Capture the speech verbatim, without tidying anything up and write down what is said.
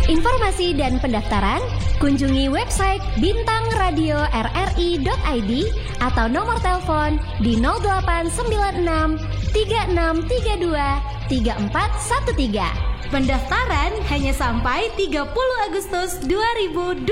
Informasi dan pendaftaran, kunjungi website bintang radio r r i dot i d atau nomor telepon di nol delapan sembilan enam tiga enam tiga dua tiga empat satu tiga. Pendaftaran hanya sampai tiga puluh Agustus dua ribu dua puluh.